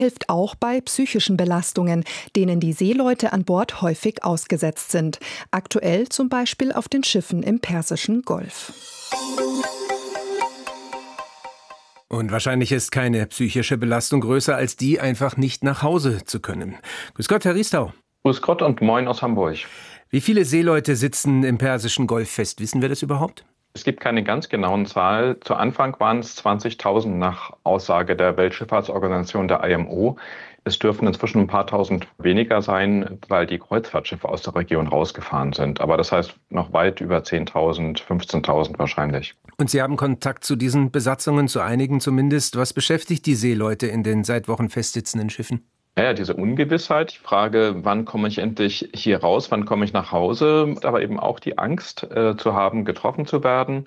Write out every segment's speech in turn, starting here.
Hilft auch bei psychischen Belastungen, denen die Seeleute an Bord häufig ausgesetzt sind. Aktuell zum Beispiel auf den Schiffen im Persischen Golf. Und wahrscheinlich ist keine psychische Belastung größer, als die, einfach nicht nach Hause zu können. Grüß Gott, Herr Riestau. Grüß Gott und moin aus Hamburg. Wie viele Seeleute sitzen im Persischen Golf fest? Wissen wir das überhaupt? Es gibt keine ganz genauen Zahl. Zu Anfang waren es 20.000 nach Aussage der Weltschifffahrtsorganisation, der IMO. Es dürfen inzwischen ein paar tausend weniger sein, weil die Kreuzfahrtschiffe aus der Region rausgefahren sind. Aber das heißt noch weit über 10.000, 15.000 wahrscheinlich. Und Sie haben Kontakt zu diesen Besatzungen, zu einigen zumindest. Was beschäftigt die Seeleute in den seit Wochen festsitzenden Schiffen? Ja, diese Ungewissheit, die Frage, wann komme ich endlich hier raus, wann komme ich nach Hause, aber eben auch die Angst zu haben, getroffen zu werden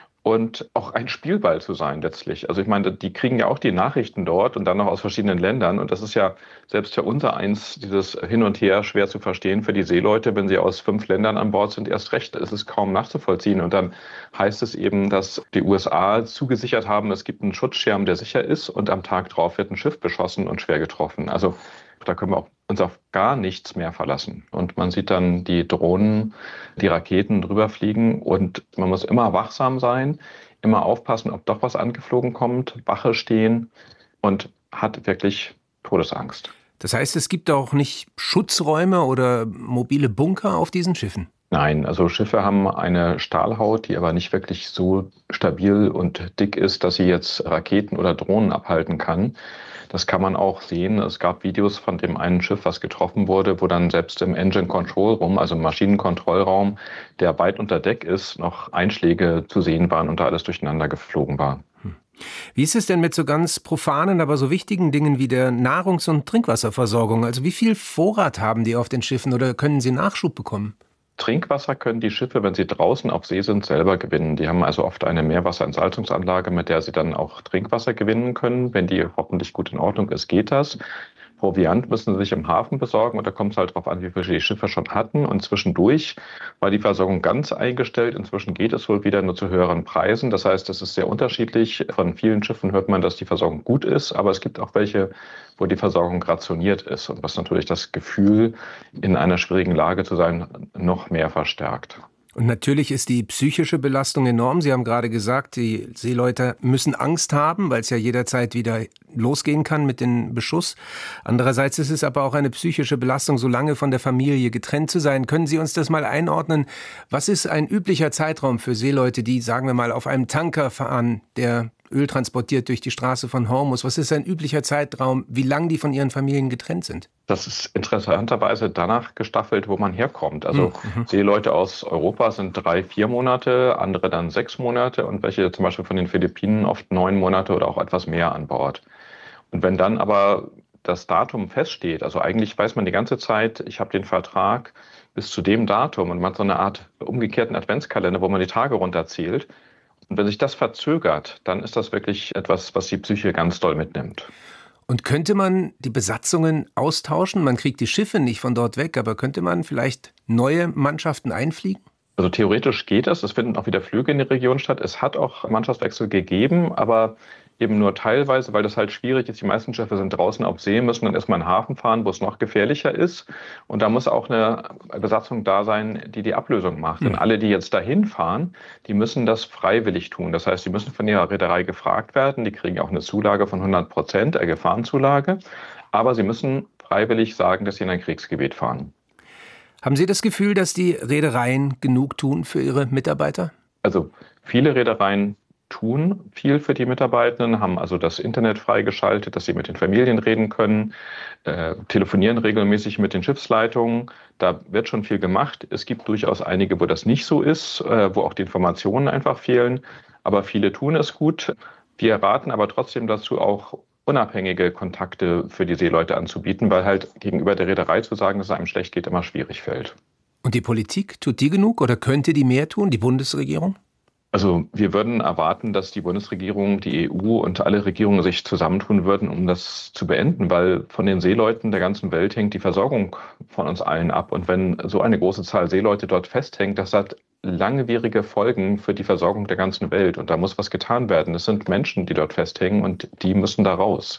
und auch ein Spielball zu sein letztlich. Also ich meine, die kriegen ja auch die Nachrichten dort und dann noch aus verschiedenen Ländern und das ist ja selbst für unsereins dieses Hin und Her schwer zu verstehen für die Seeleute, wenn sie aus 5 Ländern an Bord sind, erst recht. Es ist kaum nachzuvollziehen und dann heißt es eben, dass die USA zugesichert haben, es gibt einen Schutzschirm, der sicher ist und am Tag drauf wird ein Schiff beschossen und schwer getroffen. Also da können wir uns auf gar nichts mehr verlassen. Und man sieht dann die Drohnen, die Raketen drüber fliegen und man muss immer wachsam sein, immer aufpassen, ob doch was angeflogen kommt, Wache stehen und hat wirklich Todesangst. Das heißt, es gibt auch nicht Schutzräume oder mobile Bunker auf diesen Schiffen? Nein, also Schiffe haben eine Stahlhaut, die aber nicht wirklich so stabil und dick ist, dass sie jetzt Raketen oder Drohnen abhalten kann. Das kann man auch sehen. Es gab Videos von dem einen Schiff, was getroffen wurde, wo dann selbst im Engine Control Room, also im Maschinenkontrollraum, der weit unter Deck ist, noch Einschläge zu sehen waren und da alles durcheinander geflogen war. Wie ist es denn mit so ganz profanen, aber so wichtigen Dingen wie der Nahrungs- und Trinkwasserversorgung? Also wie viel Vorrat haben die auf den Schiffen oder können sie Nachschub bekommen? Trinkwasser können die Schiffe, wenn sie draußen auf See sind, selber gewinnen. Die haben also oft eine Meerwasserentsalzungsanlage, mit der sie dann auch Trinkwasser gewinnen können. Wenn die hoffentlich gut in Ordnung ist, geht das. Proviant müssen sie sich im Hafen besorgen und da kommt es halt darauf an, wie viele die Schiffe schon hatten. Und zwischendurch war die Versorgung ganz eingestellt. Inzwischen geht es wohl wieder, nur zu höheren Preisen. Das heißt, es ist sehr unterschiedlich. Von vielen Schiffen hört man, dass die Versorgung gut ist, aber es gibt auch welche, wo die Versorgung rationiert ist und was natürlich das Gefühl, in einer schwierigen Lage zu sein, noch mehr verstärkt. Und natürlich ist die psychische Belastung enorm. Sie haben gerade gesagt, die Seeleute müssen Angst haben, weil es ja jederzeit wieder losgehen kann mit dem Beschuss. Andererseits ist es aber auch eine psychische Belastung, so lange von der Familie getrennt zu sein. Können Sie uns das mal einordnen? Was ist ein üblicher Zeitraum für Seeleute, die, sagen wir mal, auf einem Tanker fahren, der Öl transportiert durch die Straße von Hormuz? Was ist ein üblicher Zeitraum, wie lange die von ihren Familien getrennt sind? Das ist interessanterweise danach gestaffelt, wo man herkommt. Also Seeleute aus Europa sind 3, 4 Monate, andere dann 6 Monate und welche zum Beispiel von den Philippinen oft 9 Monate oder auch etwas mehr an Bord. Und wenn dann aber das Datum feststeht, also eigentlich weiß man die ganze Zeit, ich habe den Vertrag bis zu dem Datum und man hat so eine Art umgekehrten Adventskalender, wo man die Tage runterzählt. Und wenn sich das verzögert, dann ist das wirklich etwas, was die Psyche ganz doll mitnimmt. Und könnte man die Besatzungen austauschen? Man kriegt die Schiffe nicht von dort weg, aber könnte man vielleicht neue Mannschaften einfliegen? Also theoretisch geht das. Es finden auch wieder Flüge in die Region statt. Es hat auch Mannschaftswechsel gegeben, aber eben nur teilweise, weil das halt schwierig ist. Die meisten Schiffe sind draußen auf See, müssen dann erstmal in den Hafen fahren, wo es noch gefährlicher ist. Und da muss auch eine Besatzung da sein, die die Ablösung macht. Denn alle, die jetzt dahin fahren, die müssen das freiwillig tun. Das heißt, die müssen von ihrer Reederei gefragt werden. Die kriegen auch eine Zulage von 100%, Gefahrenzulage. Aber sie müssen freiwillig sagen, dass sie in ein Kriegsgebiet fahren. Haben Sie das Gefühl, dass die Reedereien genug tun für ihre Mitarbeiter? Also viele Reedereien tun viel für die Mitarbeitenden, haben also das Internet freigeschaltet, dass sie mit den Familien reden können, telefonieren regelmäßig mit den Schiffsleitungen. Da wird schon viel gemacht. Es gibt durchaus einige, wo das nicht so ist, wo auch die Informationen einfach fehlen. Aber viele tun es gut. Wir raten aber trotzdem dazu, auch unabhängige Kontakte für die Seeleute anzubieten, weil halt gegenüber der Reederei zu sagen, dass es einem schlecht geht, immer schwierig fällt. Und die Politik, tut die genug oder könnte die mehr tun, die Bundesregierung? Also wir würden erwarten, dass die Bundesregierung, die EU und alle Regierungen sich zusammentun würden, um das zu beenden, weil von den Seeleuten der ganzen Welt hängt die Versorgung von uns allen ab. Und wenn so eine große Zahl Seeleute dort festhängt, das hat langwierige Folgen für die Versorgung der ganzen Welt. Und da muss was getan werden. Es sind Menschen, die dort festhängen und die müssen da raus.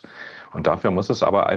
Und dafür muss es aber